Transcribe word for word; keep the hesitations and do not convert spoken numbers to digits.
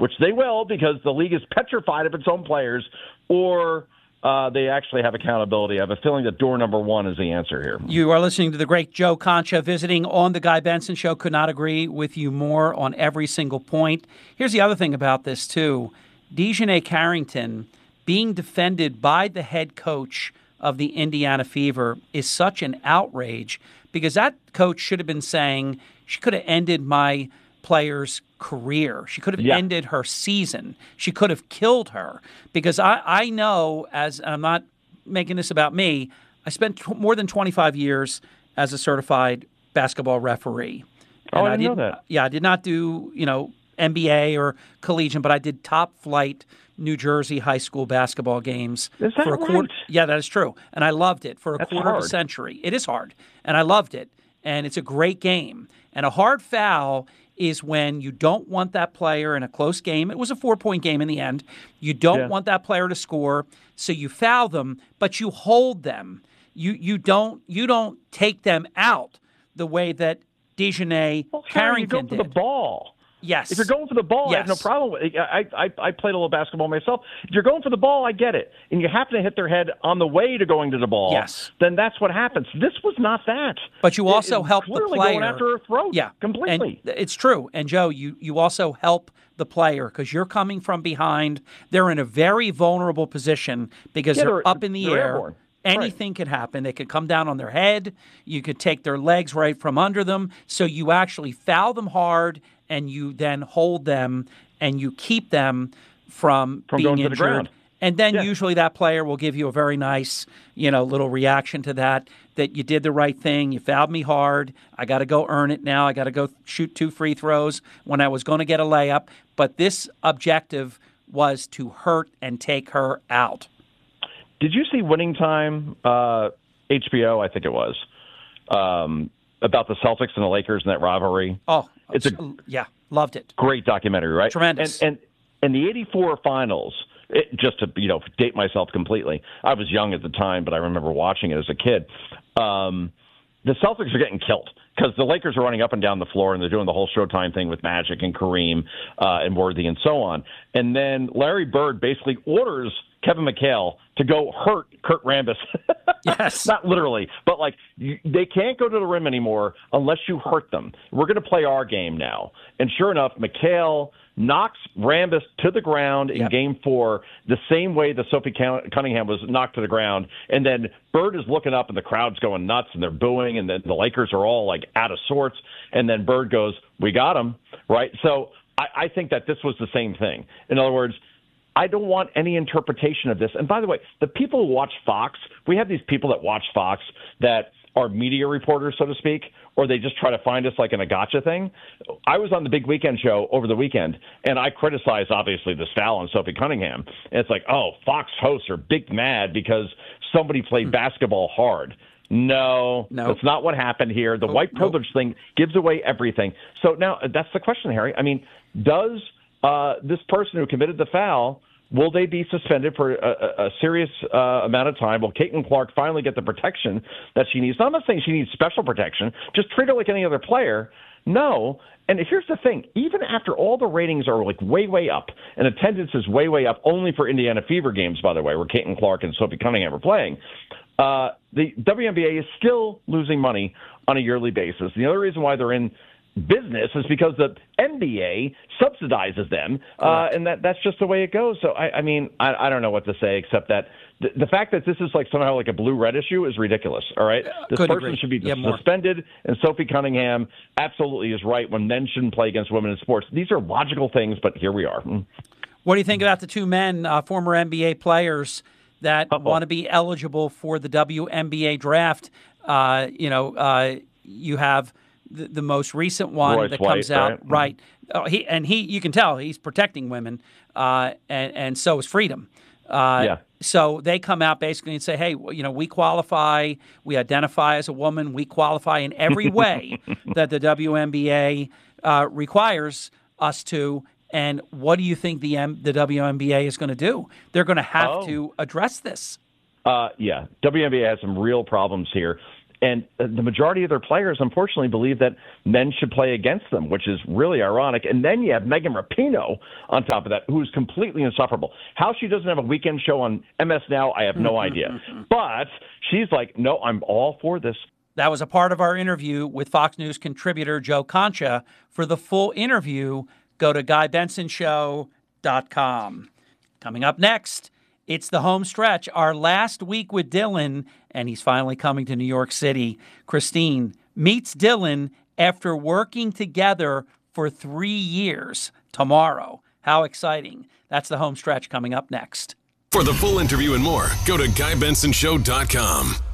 which they will because the league is petrified of its own players, or uh, they actually have accountability. I have a feeling that door number one is the answer here. You are listening to the great Joe Concha visiting on the Guy Benson Show. Could not agree with you more on every single point. Here's the other thing about this, too. DeJounte Carrington being defended by the head coach of the Indiana Fever is such an outrage because that coach should have been saying she could have ended my player's career. She could have yeah. ended her season. She could have killed her because I, I know, as I'm not making this about me, I spent t- more than twenty-five years as a certified basketball referee. And oh, I didn't know that. Yeah, I did not do, you know, N B A or collegiate, but I did top flight New Jersey high school basketball games. Is that for a right? quarter. Yeah, that is true. And I loved it for a That's quarter hard. of a century. It is hard. And I loved it. And it's a great game. And a hard foul is when you don't want that player in a close game. It was a four-point game in the end. You don't yeah. want that player to score, so you foul them, but you hold them. You you don't you don't take them out the way that DeJounte well, Carrington you go for did. the ball. Yes. If you're going for the ball, yes. I have no problem with it. I, I, I played a little basketball myself. If you're going for the ball, I get it. And you happen to hit their head on the way to going to the ball, yes. then that's what happens. This was not that. But you also it, help the player. Going after her throat yeah, completely. And it's true. And, Joe, you, you also help the player because you're coming from behind. They're in a very vulnerable position because yeah, they're, they're up in the air. Airborne. Anything right. could happen. They could come down on their head. You could take their legs right from under them. So you actually foul them hard, and you then hold them, and you keep them from, from being going injured. To the ground. And then yeah. usually that player will give you a very nice, you know, little reaction to that, that you did the right thing. You fouled me hard. I got to go earn it now. I got to go shoot two free throws when I was going to get a layup. But this objective was to hurt and take her out. Did you see Winning Time, uh, H B O, I think it was, um, about the Celtics and the Lakers and that rivalry? Oh, it's a yeah, loved it. Great documentary, right? Tremendous. And, and, and the eighty-four finals, it, just to, you know, date myself completely, I was young at the time, but I remember watching it as a kid. Um, the Celtics are getting killed because the Lakers are running up and down the floor, and they're doing the whole Showtime thing with Magic and Kareem uh, and Worthy and so on. And then Larry Bird basically orders Kevin McHale to go hurt Kurt Rambis. Yes. Not literally, but like you, they can't go to the rim anymore unless you hurt them. We're going to play our game now. And sure enough, McHale knocks Rambis to the ground in yep. game four the same way that Sophie Cunningham was knocked to the ground. And then Bird is looking up and the crowd's going nuts and they're booing and then the Lakers are all like out of sorts. And then Bird goes, we got him, right? So I, I think that this was the same thing. In other words, I don't want any interpretation of this. And by the way, the people who watch Fox, we have these people that watch Fox that are media reporters, so to speak, or they just try to find us like in a gotcha thing. I was on the Big Weekend show over the weekend, and I criticized, obviously, this foul on Sophie Cunningham. And it's like, oh, Fox hosts are big mad because somebody played hmm. basketball hard. No, no, that's not what happened here. The oh, white privilege no. thing gives away everything. So now that's the question, Harry. I mean, does uh, this person who committed the foul, will they be suspended for a, a serious uh, amount of time? Will Caitlin Clark finally get the protection that she needs? Now, I'm not saying she needs special protection. Just treat her like any other player. No. And here's the thing. Even after all the ratings are like way, way up, and attendance is way, way up, only for Indiana Fever games, by the way, where Caitlin Clark and Sophie Cunningham are playing, uh, the W N B A is still losing money on a yearly basis. The other reason why they're in business is because the N B A subsidizes them, uh, and that that's just the way it goes. So, I, I mean, I, I don't know what to say except that the, the fact that this is like somehow like a blue-red issue is ridiculous, all right? This Could person agree. should be yeah, suspended, and Sophie Cunningham absolutely is right when men shouldn't play against women in sports. These are logical things, but here we are. What do you think about the two men, uh, former N B A players, that Uh-oh. want to be eligible for the W N B A draft? Uh, you know, uh, you have The, the most recent one Royce that White, comes out, right? right? Oh, he and he, you can tell he's protecting women, uh, and and so is Freedom. Uh, yeah. So they come out basically and say, hey, you know, we qualify, we identify as a woman, we qualify in every way that the W N B A uh, requires us to. And what do you think the M- the W N B A is going to do? They're going to have oh. to address this. Uh, yeah, W N B A has some real problems here. And uh, the majority of their players, unfortunately, believe that men should play against them, which is really ironic. And then you have Megan Rapinoe on top of that, who's completely insufferable. How she doesn't have a weekend show on M S Now, I have no idea. But she's like, no, I'm all for this. That was a part of our interview with Fox News contributor Joe Concha. For the full interview, go to guy benson show dot com. Coming up next, it's the home stretch, our last week with Dylan, and he's finally coming to New York City. Christine meets Dylan after working together for three years tomorrow. How exciting. That's the home stretch coming up next. For the full interview and more, go to guy benson show dot com.